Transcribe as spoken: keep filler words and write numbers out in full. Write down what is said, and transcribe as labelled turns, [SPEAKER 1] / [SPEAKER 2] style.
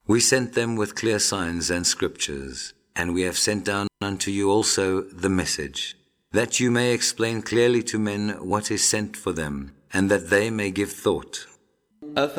[SPEAKER 1] We sent them with clear signs and scriptures, and we have sent down unto you also the message, that you may explain clearly to men what is sent for them, and that they may give thought.